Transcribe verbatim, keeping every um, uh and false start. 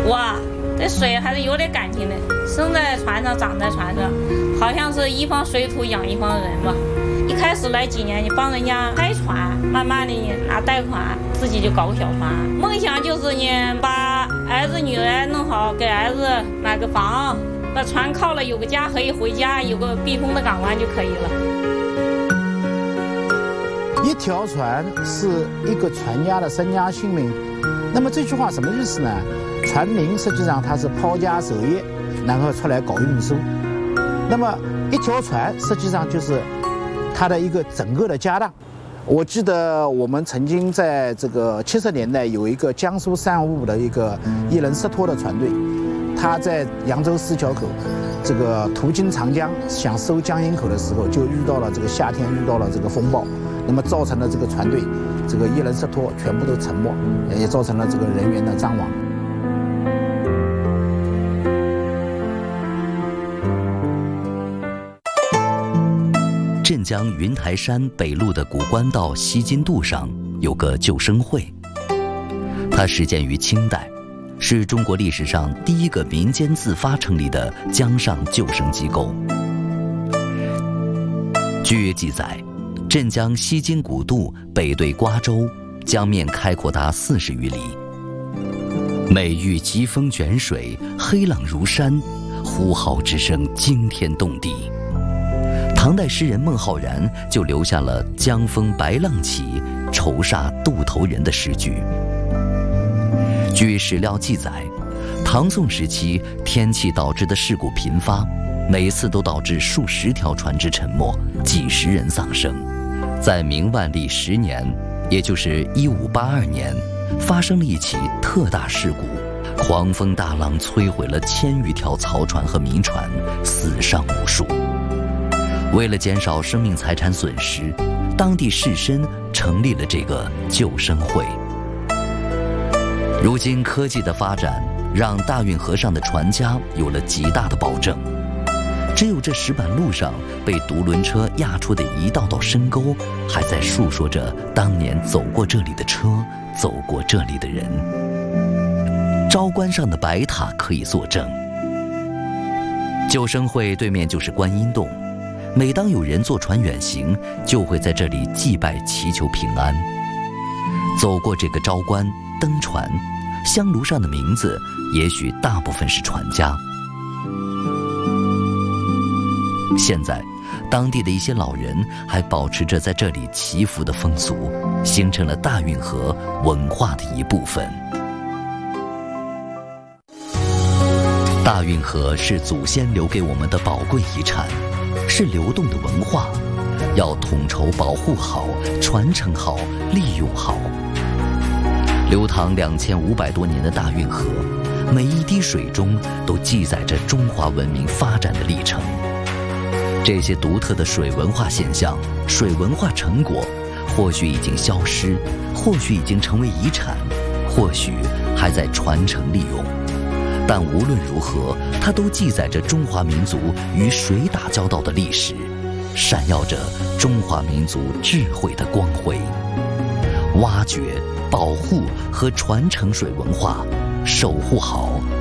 哇，这水还是有点感情的，生在船上，长在船上，好像是一方水土养一方人嘛。一开始来几年，你帮人家开船，慢慢的拿贷款，自己就搞个小船。梦想就是你把儿子女儿弄好，给儿子买个房，把船靠了，有个家可以回家，有个避风的港湾就可以了。 一条船是一个船家的身家性命。那么这句话什么意思呢？船民实际上他是抛家舍业，然后出来搞运输。那么一条船实际上就是他的一个整个的家当。我记得我们曾经在这个七十年代有一个江苏三五五的一个一人失托的船队，他在扬州四桥口这个途经长江想收江阴口的时候，就遇到了这个夏天遇到了这个风暴，那么造成了这个船队这个一人失托全部都沉没，也造成了这个人员的伤亡。 镇江云台山北路的古官道西津渡上有个救生会，它始建于清代，是中国历史上第一个民间自发成立的江上救生机构。据记载，镇江西津古渡北对瓜州，江面开阔达四十余里，每遇疾风卷水，黑浪如山，呼号之声惊天动地。唐代诗人孟浩然就留下了“江风白浪起，愁煞渡头人”的诗句。据史料记载，唐宋时期天气导致的事故频发，每次都导致数十条船只沉没，几十人丧生。在明万历十年，也就是一五八二年，发生了一起特大事故，狂风大浪摧毁了千余条漕船和民船，死伤无数。为了减少生命财产损失，当地士绅成立了这个救生会。如今科技的发展让大运河上的船家有了极大的保证，只有这石板路上被独轮车压出的一道道深沟，还在述说着当年走过这里的车，走过这里的人。昭关上的白塔可以作证。救生会对面就是观音洞，每当有人坐船远行，就会在这里祭拜祈求平安。走过这个昭关，登船，香炉上的名字也许大部分是船家。现在当地的一些老人还保持着在这里祈福的风俗，形成了大运河文化的一部分。大运河是祖先留给我们的宝贵遗产，是流动的文化，要统筹保护好，传承好，利用好。流淌两千五百多年的大运河，每一滴水中都记载着中华文明发展的历程。这些独特的水文化现象、水文化成果，或许已经消失，或许已经成为遗产，或许还在传承利用。但无论如何，它都记载着中华民族与水打交道的历史，闪耀着中华民族智慧的光辉。挖掘、保护和传承水文化，守护好